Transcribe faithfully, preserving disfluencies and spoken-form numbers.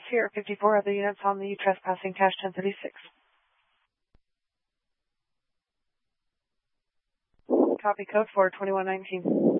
Sierra fifty-four, other units on the trespassing cash ten thirty-six. Copy code for twenty-one nineteen.